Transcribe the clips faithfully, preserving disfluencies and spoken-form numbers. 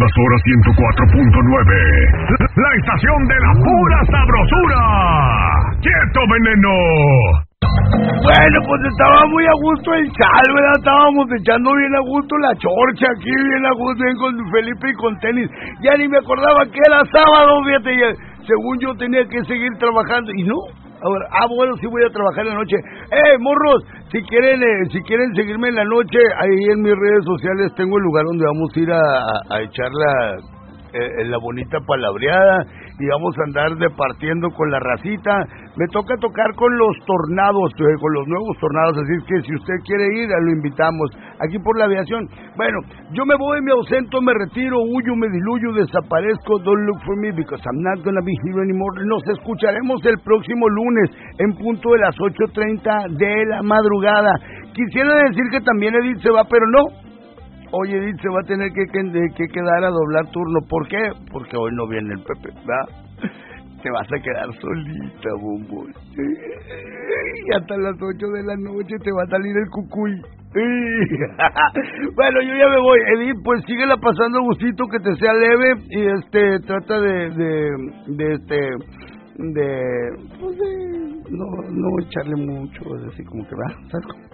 Invasora ciento cuatro punto nueve. La estación de la pura sabrosura. ¡Quieto, veneno! Bueno, pues estaba muy a gusto el chal, ¿verdad? Estábamos echando bien a gusto la chorcha aquí, bien a gusto, bien con Felipe y con tenis. Ya ni me acordaba que era sábado, fíjate, ya, según yo tenía que seguir trabajando, y no. Ahora, ah, bueno, sí voy a trabajar en la noche. ¡Eh, morros! Si quieren eh, si quieren seguirme en la noche, ahí en mis redes sociales tengo el lugar donde vamos a ir a, a echar la, eh, la bonita palabreada y vamos a andar departiendo con la racita. Me toca tocar con los tornados, eh, con los nuevos tornados, así es que si usted quiere ir, lo invitamos aquí por la aviación. Bueno, yo me voy, me ausento, me retiro, huyo, me diluyo, desaparezco. Don't look for me because I'm not gonna be here anymore. Nos escucharemos el próximo lunes en punto de las ocho treinta de la madrugada. Quisiera decir que también Edith se va, pero no. Hoy Edith se va a tener que, que, que quedar a doblar turno. ¿Por qué? Porque hoy no viene el Pepe, ¿verdad? Te vas a quedar solita, bombón. Y hasta las ocho de la noche te va a salir el cucuy. Bueno, yo ya me voy. Edith, pues síguela pasando gustito, que te sea leve. Y este, trata de, de, de este, de, pues de, no, no echarle mucho, así como que va, ¿sabes?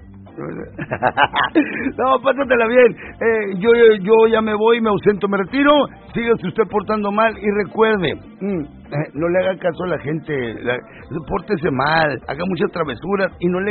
No, pásatela bien. eh, yo, yo ya me voy, me ausento, me retiro. Sígase usted portando mal y recuerde, mm, eh, no le haga caso a la gente, la, pórtese mal, haga muchas travesuras y no le